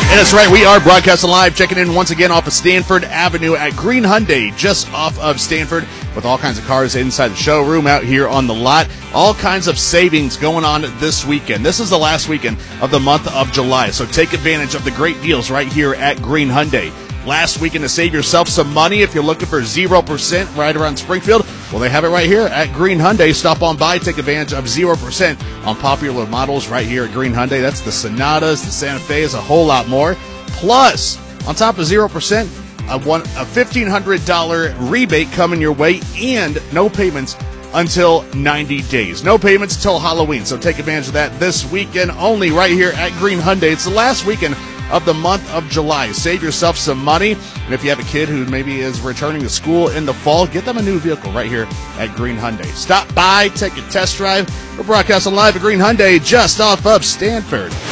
And that's right, we are broadcasting live, checking in once again off of Stanford Avenue at Green Hyundai, just off of Stanford, with all kinds of cars inside the showroom out here on the lot. All kinds of savings going on this weekend. This is the last weekend of the month of July, so take advantage of the great deals right here at Green Hyundai. Last weekend to save yourself some money if you're looking for 0% right around Springfield. Well, they have it right here at Green Hyundai. Stop on by, take advantage of 0% on popular models right here at Green Hyundai. That's the Sonatas, the Santa Fe's, a whole lot more. Plus, on top of 0%, a $1,500 rebate coming your way and no payments until 90 days. No payments until Halloween. So take advantage of that this weekend only right here at Green Hyundai. It's the last weekend of the month of July. Save yourself some money. And if you have a kid who maybe is returning to school in the fall, get them a new vehicle right here at Green Hyundai. Stop by, take a test drive. We're broadcasting live at Green Hyundai just off of Stanford.